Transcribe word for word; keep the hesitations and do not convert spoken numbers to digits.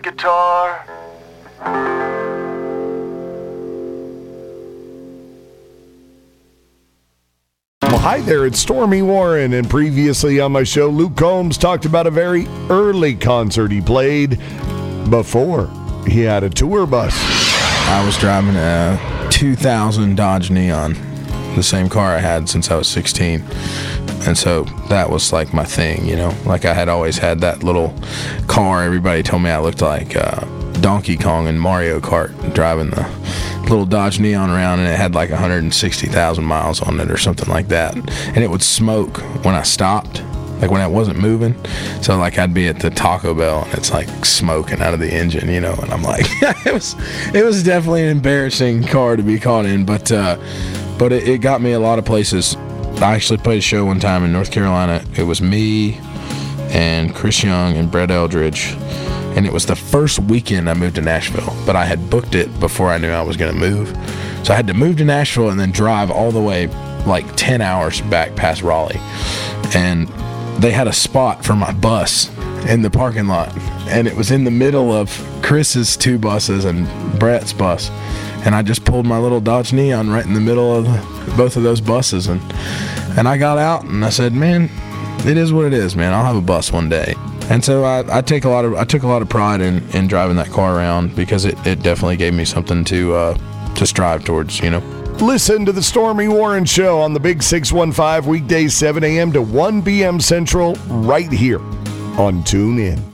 Guitar. Well, hi there, it's Stormy Warren, and previously on my show, Luke Combs talked about a very early concert he played before he had a tour bus. I was driving a two thousand Dodge Neon, the same car I had since I was sixteen, and so that was like my thing, you know? Like I had always had that little car. Everybody told me I looked like uh, Donkey Kong in Mario Kart driving the little Dodge Neon around, and it had like one hundred sixty thousand miles on it or something like that, and it would smoke when I stopped, like when I wasn't moving. So like I'd be at the Taco Bell and it's like smoking out of the engine, you know, and I'm like it was it was definitely an embarrassing car to be caught in, but uh but it, it got me a lot of places. I actually played a show one time in North Carolina. It was me and Chris Young and Brett Eldridge, and it was the first weekend I moved to Nashville, but I had booked it before I knew I was going to move. So I had to move to Nashville and then drive all the way like ten hours back past Raleigh. And they had a spot for my bus in the parking lot, and it was in the middle of Chris's two buses and Brett's bus. And I just pulled my little Dodge Neon right in the middle of the, both of those buses. And, and I got out and I said, man, it is what it is, man. I'll have a bus one day. And so I, I take a lot of I took a lot of pride in, in driving that car around, because it, it definitely gave me something to uh, to strive towards, you know. Listen to the Stormy Warren Show on the Big six one five, weekdays seven a.m. to one p.m. Central, right here on TuneIn.